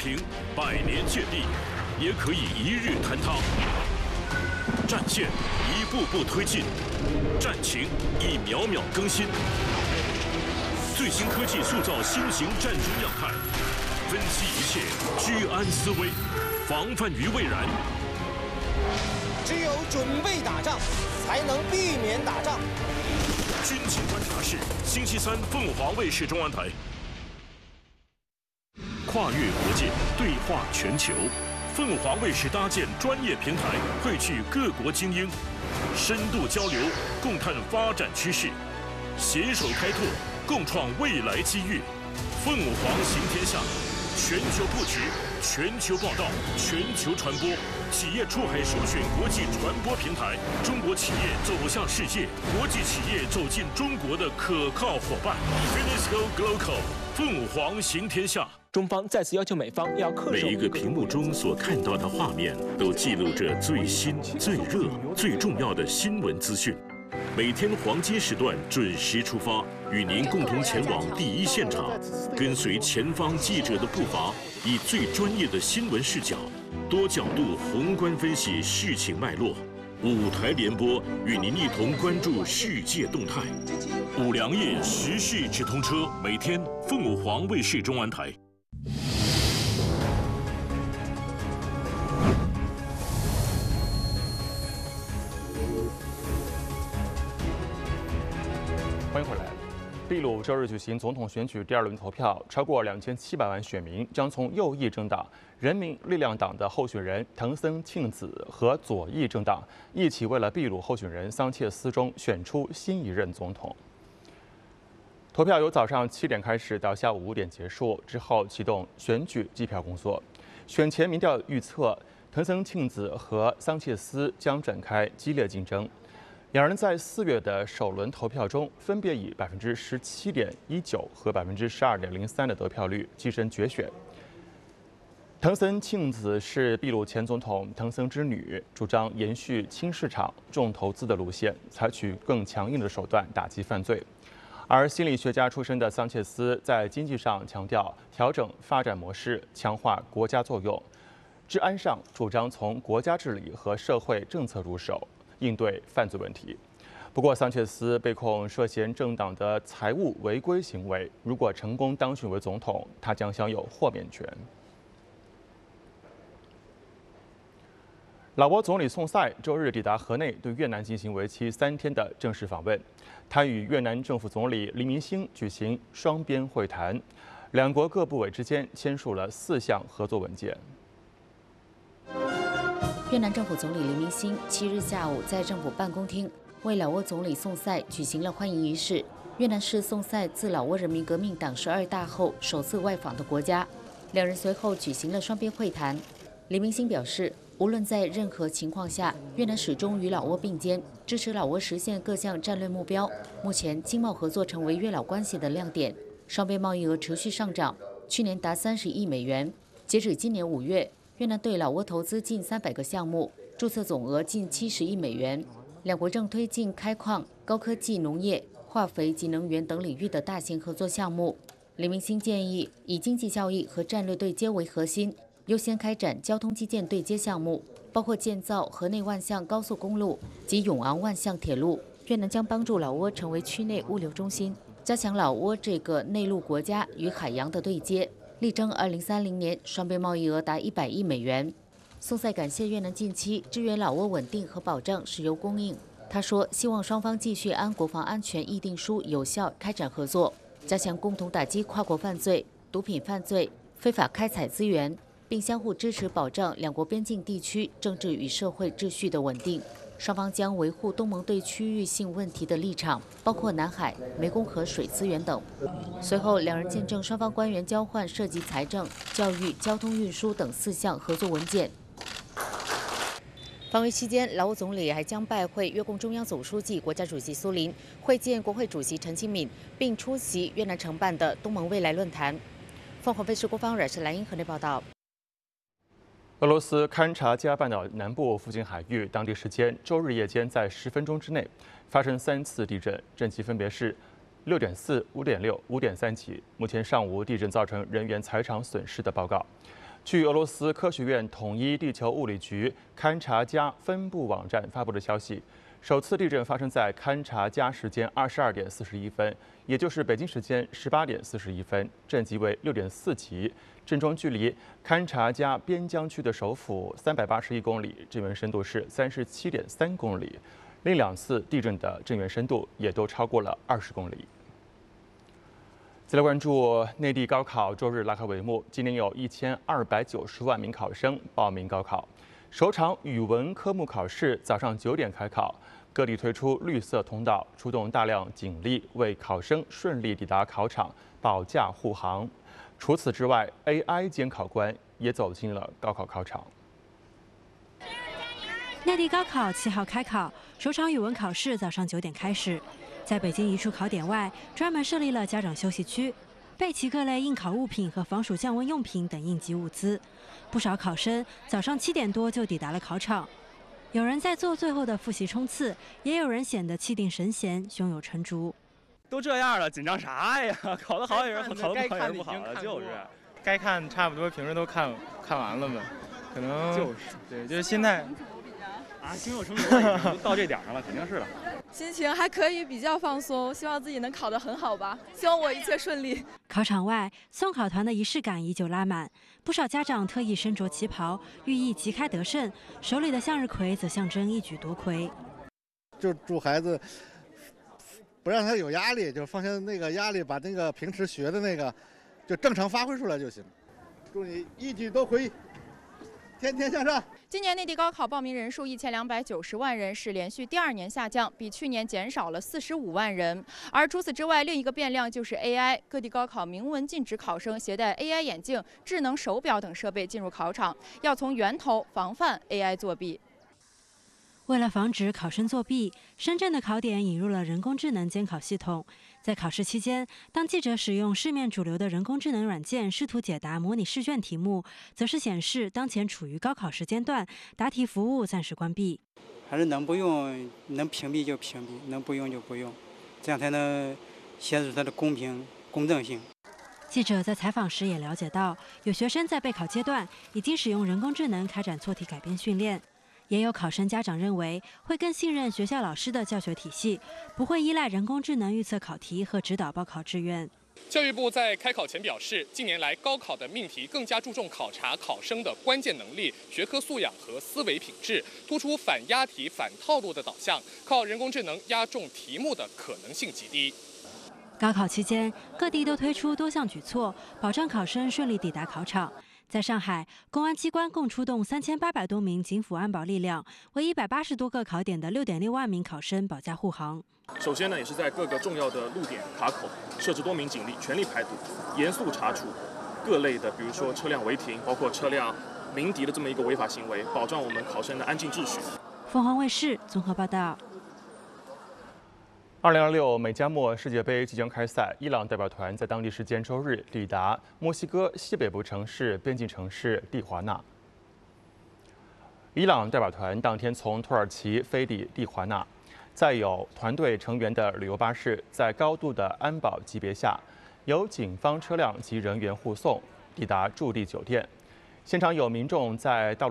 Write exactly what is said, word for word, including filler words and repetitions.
平，百年建立，也可以一日坍塌。战线一步步推进，战情一秒秒更新。最新科技塑造新型战争样态，分析一切，居安思危，防范于未然。 只有准备打仗，才能避免打仗。 军情观察室，星期三凤凰卫视中文台。跨越国界，对话全球。凤凰卫视搭建专业平台，汇聚各国精英，深度交流，共探发展趋势，携手开拓，共创未来机遇。凤凰行天下，全球布局，全球报道，全球传播。企业出海首选国际传播平台，中国企业走向世界，国际企业走进中国的可靠伙伴。Finisco Global， 凤凰行天下。 中方再次要求美方要恪守。 每一个屏幕中所看到的画面，都记录着最新、最热、最重要的新闻资讯。每天黄金时段准时出发，与您共同前往第一现场，跟随前方记者的步伐，以最专业的新闻视角，多角度宏观分析事情脉络。五台联播与您一同关注世界动态。五粮液时事直通车，每天凤凰卫视中文台。 欢迎回来。秘鲁周日举行总统选举第二轮投票，超过两千七百万选民将从右翼政党人民力量党的候选人藤森庆子和左翼政党一起为了秘鲁候选人桑切斯中选出新一任总统。投票由早上七点开始到下午五点结束，之后启动选举计票工作。选前民调预测，藤森庆子和桑切斯将展开激烈竞争。两人在四月的首轮投票中，分别以百分之十七点一九和百分之十二点零三的得票率跻身决选。藤森庆子是秘鲁前总统藤森之女，主张延续轻市场、重投资的路线，采取更强硬的手段打击犯罪。而心理学家出身的桑切斯在经济上强调调整发展模式，强化国家作用；治安上主张从国家治理和社会政策入手，应对犯罪问题。不过，桑切斯被控涉嫌政党的财务违规行为，如果成功当选为总统，他将享有豁免权。老挝总理宋赛周日抵达河内，对越南进行为期三天的正式访问。他与越南政府总理黎明星举行双边会谈，两国各部委之间签署了四项合作文件。 越南政府总理黎明星七日下午在政府办公厅为老挝总理宋赛举行了欢迎仪式。越南是宋赛自老挝人民革命党十二大后首次外访的国家，两人随后举行了双边会谈。黎明星表示，无论在任何情况下，越南始终与老挝并肩，支持老挝实现各项战略目标。目前，经贸合作成为越老关系的亮点，双边贸易额持续上涨，去年达三十亿美元。截止今年五月，越南对老挝投资近三百个项目，注册总额近七十亿美元。两国正推进开矿、高科技农业、化肥及能源等领域的大型合作项目。黎明星建议以经济效益和战略对接为核心，优先开展交通基建对接项目，包括建造河内万象高速公路及永昂万象铁路。越南将帮助老挝成为区内物流中心，加强老挝这个内陆国家与海洋的对接，力争二零三零年双边贸易额达一百亿美元。宋赛感谢越南近期支援老挝稳定和保障石油供应。他说，希望双方继续按国防安全议定书有效开展合作，加强共同打击跨国犯罪、毒品犯罪、非法开采资源，并相互支持保障两国边境地区政治与社会秩序的稳定。双方将维护东盟对区域性问题的立场，包括南海、湄公河水资源等。随后，两人见证双方官员交换涉及财政、教育、交通运输等四项合作文件。访问期间，老挝总理还将拜会越共中央总书记、国家主席苏林，会见国会主席陈清敏，并出席越南承办的东盟未来论坛。凤凰卫视国防阮氏兰英河内报道。 俄罗斯勘察加半岛南部附近海域，当地时间周日夜间在十分钟之内发生三次地震，震级分别是六点四、五点六、五点三级。目前尚无地震造成人员财产损失的报告。 据俄罗斯科学院统一地球物理局勘察加分部网站发布的消息，首次地震发生在勘察加时间二十二点四十一分，也就是北京时间十八点四十一分，震级为六点四级，震中距离勘察加边疆区的首府三百八十一公里，震源深度是三十七点三公里。另两次地震的震源深度也都超过了二十公里。再来关注内地高考周日拉开帷幕，今年有一千二百九十万名考生报名高考。首场语文科目考试早上九点开考，各地推出绿色通道，出动大量警力为考生顺利抵达考场保驾护航。除此之外 ，A I 监考官也走进了高考考场。 内地高考七号开考，首场语文考试早上九点开始。在北京一处考点外，专门设立了家长休息区，备齐各类应考物品和防暑降温用品等应急物资。不少考生早上七点多就抵达了考场，有人在做最后的复习冲刺，也有人显得气定神闲、胸有成竹。 都这样了，紧张啥呀？考得好也是好，考得不好也是不好了，就是。 该看差不多平时都看看完了嘛，可能就是对，就是心态。 啊，胸有成竹了，都到这点上了，肯定是的。 心情还可以，比较放松，希望自己能考得很好吧，希望我一切顺利。 考场外，送考团的仪式感依旧拉满，不少家长特意身着旗袍，寓意旗开得胜，手里的向日葵则象征一举夺魁。 就祝孩子不让他有压力，就放下那个压力，把那个平时学的那个就正常发挥出来就行。祝你一举夺魁，天天向上。 今年内地高考报名人数一千两百九十万人，是连续第二年下降，比去年减少了四十五万人。而除此之外，另一个变量就是 A I。各地高考明文禁止考生携带 A I 眼镜、智能手表等设备进入考场，要从源头防范 A I 作弊。 为了防止考生作弊，深圳的考点引入了人工智能监考系统。在考试期间，当记者使用市面主流的人工智能软件试图解答模拟试卷题目，则是显示当前处于高考时间段，答题服务暂时关闭。 还是能不用，能屏蔽就屏蔽，能不用就不用，这样才能显示它的公平公正性。 记者在采访时也了解到，有学生在备考阶段已经使用人工智能开展错题改编训练。也有考生家长认为会更信任学校老师的教学体系，不会依赖人工智能预测考题和指导报考志愿。 教育部在开考前表示，近年来高考的命题更加注重考察考生的关键能力、学科素养和思维品质，突出反押题、反套路的导向，靠人工智能押中题目的可能性极低。 高考期间，各地都推出多项举措，保障考生顺利抵达考场。在上海，公安机关共出动三千八百多名警辅安保力量，为一百八十多个考点的六点六万名考生保驾护航。 首先呢，也是在各个重要的路点卡口设置多名警力，全力排堵，严肃查处各类的，比如说车辆违停，包括车辆鸣笛的这么一个违法行为，保障我们考生的安静秩序。 凤凰卫视综合报道。 二零二六美加墨世界杯即将开赛，伊朗代表团在当地时间周日抵达墨西哥西北部城市边境城市蒂华纳。伊朗代表团当天从土耳其飞抵蒂华纳，载有团队成员的旅游巴士在高度的安保级别下，由警方车辆及人员护送抵达驻地酒店。现场有民众在道路